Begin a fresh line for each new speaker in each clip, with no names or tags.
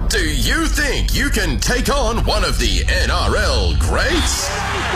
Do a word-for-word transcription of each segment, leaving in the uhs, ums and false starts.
Do you think you can take on one of the N R L greats?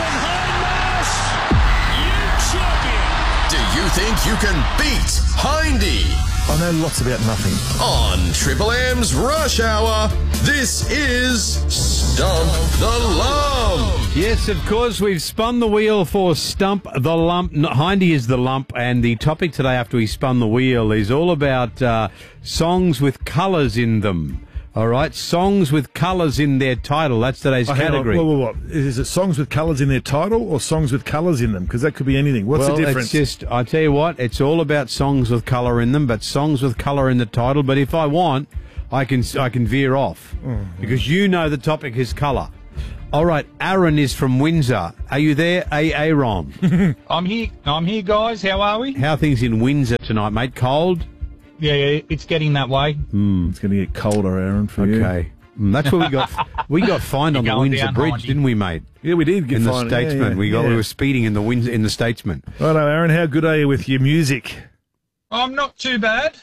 Do you think you can beat Hindy?
I know lots about nothing.
On Triple M's Rush Hour, this is Stump the Lump.
Yes, of course, we've spun the wheel for Stump the Lump. No, Hindy is the lump, and the topic today after we spun the wheel is all about uh, songs with colours in them. All right, songs with colours in their title. That's today's
Oh, hang on.
category.
Whoa, whoa, whoa. Is it songs with colours in their title or songs with colours in them? Because that could be anything. What's
well,
the difference?
it's just, I tell you what, it's all about songs with colour in them, but songs with colour in the title. But if I want, I can I can veer off
Mm-hmm.
because you know the topic is colour. All right, Aaron is from Windsor. Are you there, Aaron?
I'm here. I'm here, guys. How are we?
How are things in Windsor tonight, mate? Cold?
Yeah, yeah, it's getting that way.
It's going to get colder, Aaron, for you.
Okay. Mm, that's what we got. We got fined on the
going
Windsor
down,
Bridge,
Hindy.
didn't we, mate?
Yeah, we did get
In the
fined.
Statesman,
Yeah, yeah,
we got
yeah.
we were speeding in the Windsor in the Statesman.
Righto, Aaron, how good are you with your music?
I'm not too bad.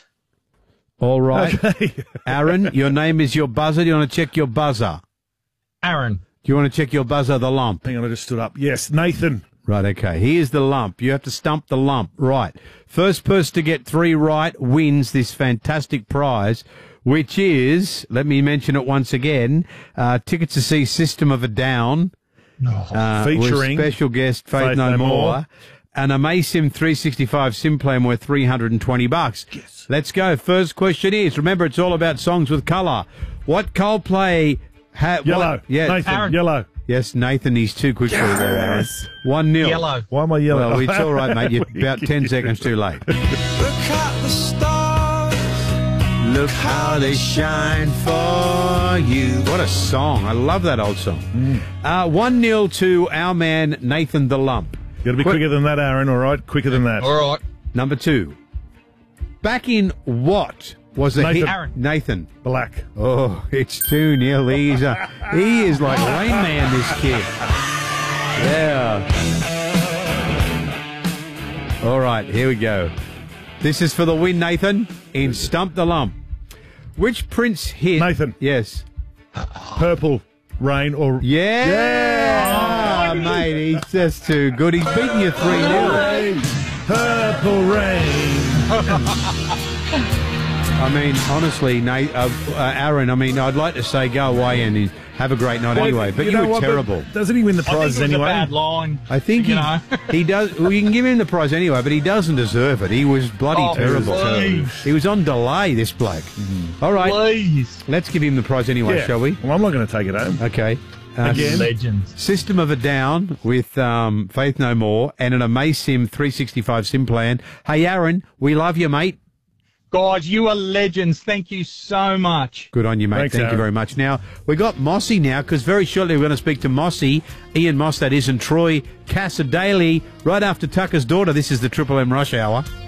All right,
Okay.
Aaron, your name is your buzzer. Do you want to check your buzzer?
Aaron.
Do you want to check your buzzer, the lump?
Hang on, I just stood up. Yes, Nathan.
Right, okay. Here's the lump. You have to stump the lump. Right. First person to get three right wins this fantastic prize, which is, let me mention it once again, uh, tickets to see System of a Down. Uh,
Featuring
with special guest Faith, No, More. And a Maysim three sixty-five sim plan worth three hundred twenty bucks.
Yes.
Let's go. First question is, remember, it's all about songs with colour. What Coldplay... Ha-
Yellow.
What, yeah,
Nathan,
Aaron.
yellow.
Yes, Nathan, he's too quick for you there, Aaron. One nil.
Yellow.
Why am I yellow?
Well, it's all right, mate. You're about ten seconds too late.
Look at the stars.
Look how they shine for you. What a song. I love that old song.
Mm.
Uh, one nil to our man, Nathan the Lump.
Got to be
Quick-
quicker than that, Aaron, all right? Quicker than that.
All right.
Number two. Back in what was the
Nathan.
hit?
Aaron.
Nathan.
Black.
Oh, it's two nil. He's a, he is like Rain Man, this kid. Yeah. All right, here we go. This is for the win, Nathan, in Stump the Lump. Which Prince hit...
Nathan.
Yes.
Purple rain or...
Yeah!
Yeah!
Ah, mate, he's just too good. He's beaten you three nil.
Rain, purple rain.
I mean, honestly, Nate, uh, uh, Aaron, I mean, I'd like to say go away and have a great night anyway, but you,
know
were
what,
terrible.
Doesn't he win the
I think it
prizes
was
anyway?
a bad line.
I think
you
he,
know.
he does. Well, you can give him the prize anyway, but he doesn't deserve it. He was bloody
Oh,
terrible.
please.
He was on delay, this bloke. All right,
Please.
let's give him the prize anyway,
Yeah.
shall we?
Well, I'm not going to take it home.
Okay. Uh,
Again?
Legends.
System of a Down with um, Faith No More and an Maysim three sixty-five sim plan. Hey, Aaron, we love you, mate.
Guys, you are legends. Thank you so much.
Good on you, mate.
Thanks,
Thank you
Aaron.
very much. Now, we got Mossy now, because very shortly we're going to speak to Mossy, Ian Moss, that is, and Troy Cassadaly, right after Tucker's daughter. This is the Triple M Rush Hour.